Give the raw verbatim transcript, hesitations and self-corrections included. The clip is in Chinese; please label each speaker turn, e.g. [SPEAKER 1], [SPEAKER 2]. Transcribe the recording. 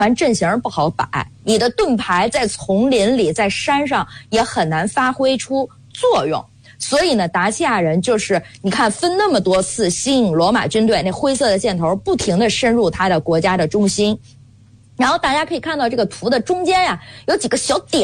[SPEAKER 1] 反正阵型不好摆，你的盾牌在丛林里在山上也很难发挥出作用。所以呢，达契亚人就是你看分那么多次吸引罗马军队，那灰色的箭头不停地深入他的国家的中心。然后大家可以看到这个图的中间呀，有几个小点。